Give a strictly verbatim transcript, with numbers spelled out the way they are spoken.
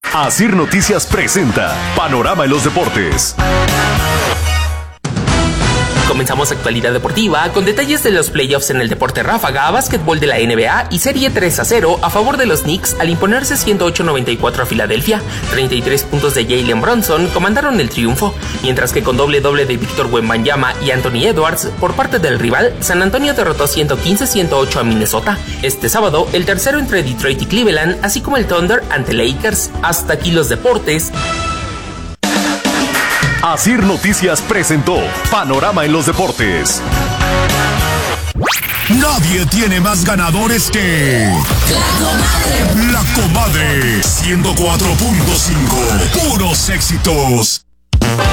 Asir Noticias presenta Panorama en los Deportes. Comenzamos actualidad deportiva con detalles de los playoffs en el deporte ráfaga, básquetbol de la N B A y serie tres a cero a favor de los Knicks al imponerse ciento ocho a noventa y cuatro a Filadelfia. treinta y tres puntos de Jalen Brunson comandaron el triunfo, mientras que con doble doble de Víctor Wembanyama y Anthony Edwards por parte del rival, San Antonio derrotó ciento quince a ciento ocho a Minnesota. Este sábado, el tercero entre Detroit y Cleveland, así como el Thunder ante Lakers. Hasta aquí los deportes. Asir Noticias presentó Panorama en los Deportes. Nadie tiene más ganadores que La Comadre. La Comadre ciento cuatro punto cinco. Puros éxitos.